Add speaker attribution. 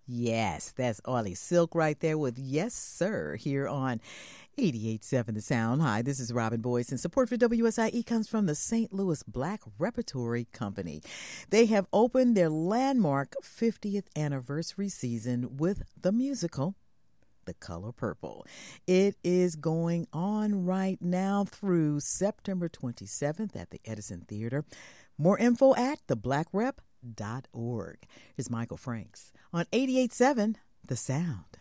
Speaker 1: Yes, that's Ollie Silk right there with Yes Sir here on 88.7 The Sound. Hi, this is Robin Boyce, and support for WSIE comes from the St. Louis Black Repertory Company. They have opened their landmark 50th anniversary season with the musical The Color Purple. It is going on right now through September 27th at the Edison Theater. More info at theblackrep.org. Here's Michael Franks on 88.7 The Sound.